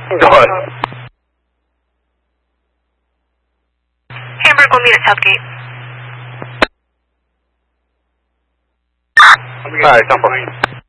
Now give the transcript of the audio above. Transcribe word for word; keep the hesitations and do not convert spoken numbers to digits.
Go ahead. Hamburg will meet at Southgate. Alright, ten four.